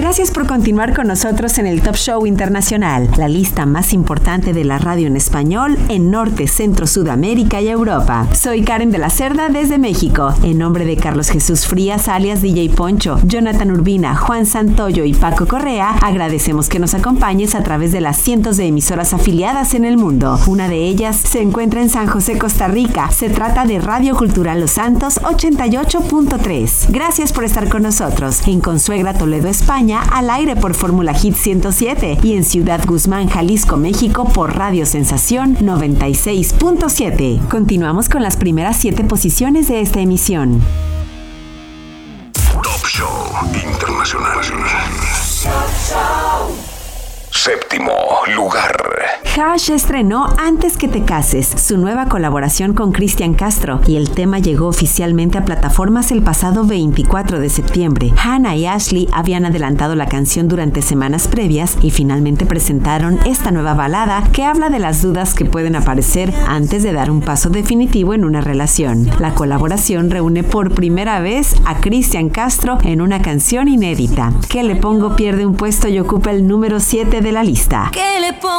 Gracias por continuar con nosotros en el Top Show Internacional, la lista más importante de la radio en español en Norte, Centro, Sudamérica y Europa. Soy Karen de la Cerda desde México. En nombre de Carlos Jesús Frías, alias DJ Poncho, Jonathan Urbina, Juan Santoyo y Paco Correa, agradecemos que nos acompañes a través de las cientos de emisoras afiliadas en el mundo. Una de ellas se encuentra en San José, Costa Rica. Se trata de Radio Cultural Los Santos 88.3. Gracias por estar con nosotros. En Consuegra, Toledo, España, al aire por Fórmula Hit 107 y en Ciudad Guzmán, Jalisco, México por Radio Sensación 96.7. Continuamos con las primeras 7 posiciones de esta emisión. Top Show Internacional. Séptimo lugar. Hash estrenó Antes que te cases, su nueva colaboración con Cristian Castro, y el tema llegó oficialmente a plataformas el pasado 24 de septiembre. Hannah y Ashley habían adelantado la canción durante semanas previas y finalmente presentaron esta nueva balada que habla de las dudas que pueden aparecer antes de dar un paso definitivo en una relación. La colaboración reúne por primera vez a Cristian Castro en una canción inédita. ¿Qué le pongo? Pierde un puesto y ocupa el número 7 de la lista. ¿Qué le pongo?